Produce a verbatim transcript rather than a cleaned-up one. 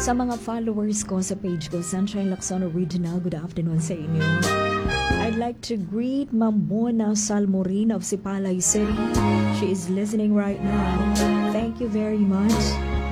Sa mga followers ko sa page ko, Sunshine Lacson Original, good afternoon sa inyo. I'd like to greet Ma'am Mona Salmorin of Sipalay City. She is listening right now. Thank you very much.